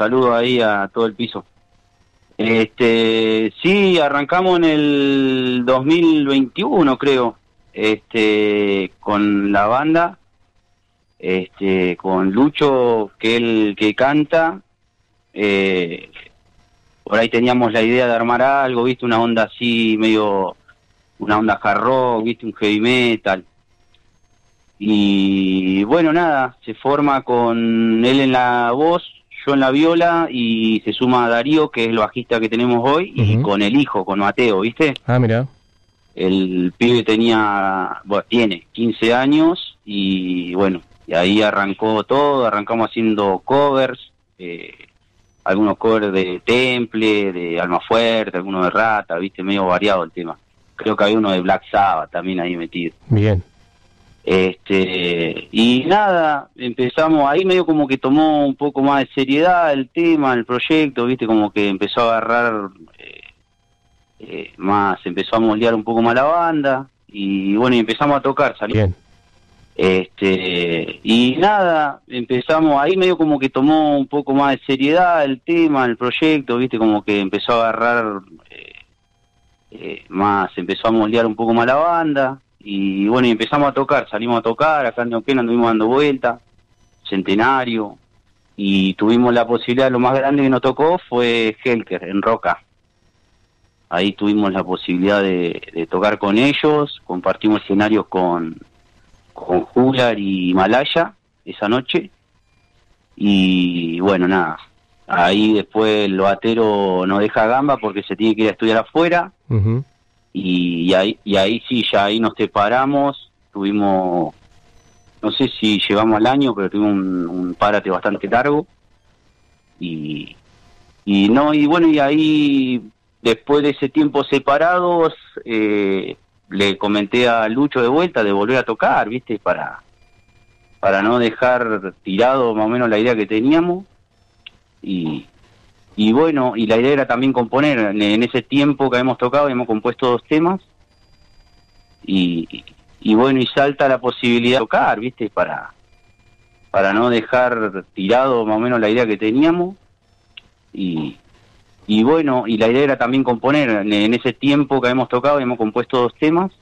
saludo ahí a todo el piso. Sí, arrancamos en el 2021, creo, con la banda, con Lucho, que él que canta. Por ahí teníamos la idea de armar algo, viste, una onda así, medio, una onda hard rock, viste, un heavy metal. Y bueno, nada, se forma con él en la voz, yo en la viola, y se suma Darío, que es el bajista que tenemos hoy, y con el hijo, con Mateo, ¿viste? Ah, mira. El pibe tiene 15 años, y bueno, y ahí arrancó todo, arrancamos haciendo covers, algunos covers de Temple, de Almafuerte, algunos de Rata, ¿viste? Medio variado el tema. Creo que hay uno de Black Sabbath también ahí metido. Bien. Y nada, empezamos, ahí medio como que tomó un poco más de seriedad el tema, el proyecto, viste, como que empezó a agarrar más, empezó a moldear un poco más la banda, y bueno, y empezamos a tocar, salió. Bien. Y nada, empezamos, ahí medio como que tomó un poco más de seriedad el tema, el proyecto, viste, como que empezó a agarrar más, empezó a moldear un poco más la banda. Y bueno, y empezamos a tocar, salimos a tocar, acá en Neuquén anduvimos dando vuelta, Centenario, y tuvimos la posibilidad, lo más grande que nos tocó fue Helker, en Roca. Ahí tuvimos la posibilidad de tocar con ellos, compartimos escenarios con Jular y Malaya esa noche, y bueno, nada, ahí después el batero nos deja gamba porque se tiene que ir a estudiar afuera. Y ahí sí, ya ahí nos separamos, tuvimos, no sé si llevamos al año, pero tuvimos un párate bastante largo, y bueno, y ahí, después de ese tiempo separados, le comenté a Lucho de vuelta de volver a tocar, viste, para no dejar tirado más o menos la idea que teníamos, y bueno, y la idea era también componer. En ese tiempo que habíamos tocado, habíamos compuesto 2 temas. Y bueno, y salta la posibilidad de tocar, ¿viste? Para no dejar tirado más o menos la idea que teníamos. Y bueno, y la idea era también componer. En ese tiempo que habíamos tocado, habíamos compuesto 2 temas.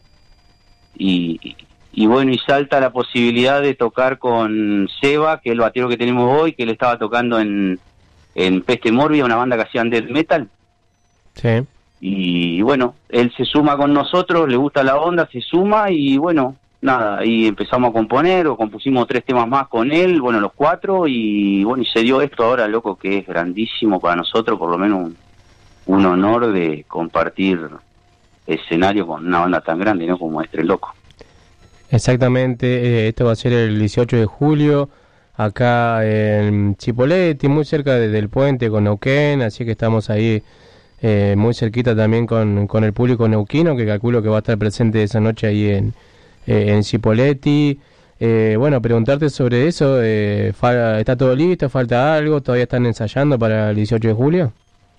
Y bueno, y salta la posibilidad de tocar con Seba, que es el batero que tenemos hoy, que él estaba tocando en Peste Mórbida, una banda que hacían death metal. Sí. Y bueno, él se suma con nosotros, le gusta la onda, se suma, y bueno, nada, ahí empezamos a componer, o compusimos 3 temas más con él, bueno, los 4, y bueno, y se dio esto ahora, loco, que es grandísimo para nosotros, por lo menos un honor de compartir escenario con una banda tan grande, ¿no? Como Tres Locos. Exactamente, esto va a ser el 18 de julio, acá en Chipoleti, muy cerca del puente con Neuquén, así que estamos ahí muy cerquita también con el público neuquino, que calculo que va a estar presente esa noche ahí en Chipoleti. Bueno, preguntarte sobre eso, ¿está todo listo? ¿Falta algo? ¿Todavía están ensayando para el 18 de julio?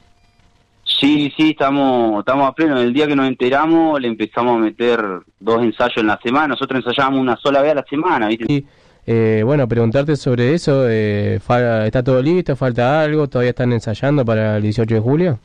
Sí, estamos a pleno. El día que nos enteramos le empezamos a meter 2 ensayos en la semana. Nosotros ensayábamos una sola vez a la semana, ¿viste? Sí. Bueno, preguntarte sobre eso, ¿está todo listo? ¿Falta algo? ¿Todavía están ensayando para el 18 de julio?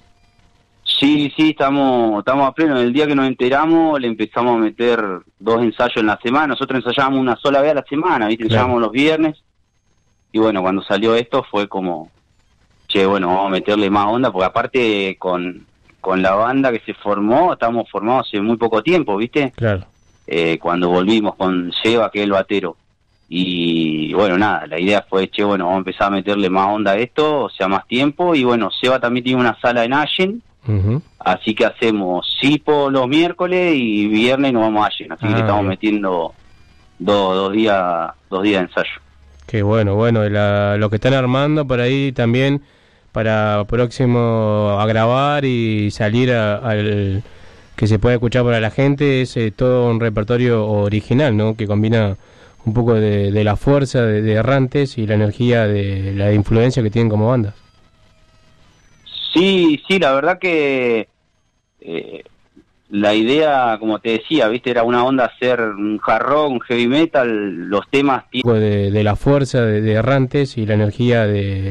Sí, estamos a pleno. El día que nos enteramos le empezamos a meter 2 ensayos en la semana. Nosotros ensayábamos una sola vez a la semana, ¿viste? Claro. Ensayábamos los viernes. Y bueno, cuando salió esto fue como, che, bueno, vamos a meterle más onda, porque aparte con la banda que se formó, estamos formados hace muy poco tiempo, ¿viste? Claro. Cuando volvimos con Seba, que es el batero. Y bueno, nada, la idea fue, che, bueno, vamos a empezar a meterle más onda a esto, o sea, más tiempo. Y bueno, Seba también tiene una sala en Allen, así que hacemos Sipo los miércoles y viernes nos vamos a Allen, así que le estamos metiendo dos días de ensayo. Qué bueno, lo que están armando por ahí también para próximo a grabar y salir al que se pueda escuchar para la gente, es todo un repertorio original, ¿no? Que combina un poco de la fuerza de Errantes y la energía de la influencia que tienen como bandas. Sí, la verdad que la idea, como te decía, viste, era una onda hacer un hard rock, un heavy metal, los temas de la fuerza de Errantes y la energía de